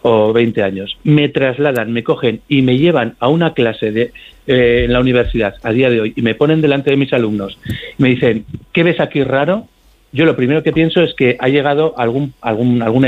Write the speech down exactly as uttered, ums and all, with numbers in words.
o veinte años, me trasladan, me cogen y me llevan a una clase de eh, en la universidad a día de hoy y me ponen delante de mis alumnos y me dicen, ¿qué ves aquí raro? Yo lo primero que pienso es que ha llegado algún algún algún